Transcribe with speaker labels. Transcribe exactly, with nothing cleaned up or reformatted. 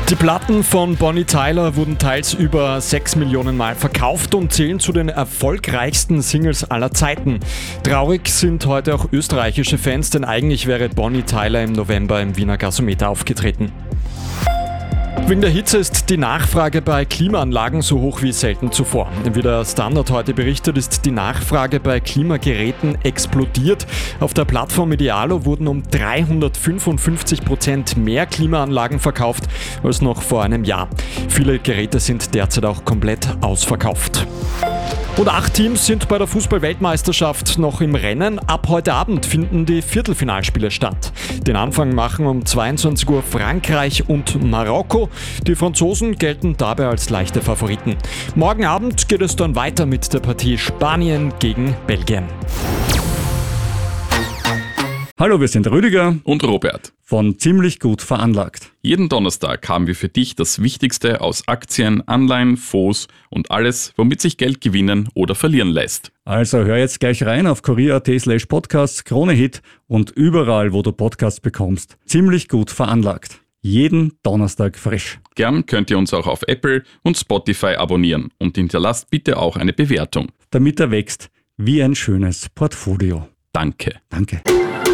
Speaker 1: Die Platten von Bonnie Tyler wurden teils über sechs Millionen Mal verkauft und zählen zu den erfolgreichsten Singles aller Zeiten. Traurig sind heute auch österreichische Fans, denn eigentlich wäre Bonnie Tyler im November im Wiener Gasometer aufgetreten. Wegen der Hitze ist die Nachfrage bei Klimaanlagen so hoch wie selten zuvor. Wie der Standard heute berichtet, ist die Nachfrage bei Klimageräten explodiert. Auf der Plattform Idealo wurden um dreihundertfünfundfünfzig Prozent mehr Klimaanlagen verkauft als noch vor einem Jahr. Viele Geräte sind derzeit auch komplett ausverkauft. Und acht Teams sind bei der Fußball-Weltmeisterschaft noch im Rennen. Ab heute Abend finden die Viertelfinalspiele statt. Den Anfang machen um zweiundzwanzig Uhr Frankreich und Marokko. Die Franzosen gelten dabei als leichte Favoriten. Morgen Abend geht es dann weiter mit der Partie Spanien gegen Belgien.
Speaker 2: Hallo, wir sind Rüdiger
Speaker 3: und Robert
Speaker 2: von Ziemlich gut veranlagt.
Speaker 3: Jeden Donnerstag haben wir für dich das Wichtigste aus Aktien, Anleihen, Fonds und alles, womit sich Geld gewinnen oder verlieren lässt.
Speaker 2: Also hör jetzt gleich rein auf kurier.at slash podcasts, Kronehit und überall, wo du Podcasts bekommst. Ziemlich gut veranlagt. Jeden Donnerstag frisch.
Speaker 3: Gern könnt ihr uns auch auf Apple und Spotify abonnieren und hinterlasst bitte auch eine Bewertung.
Speaker 2: Damit er wächst wie ein schönes Portfolio.
Speaker 3: Danke.
Speaker 2: Danke.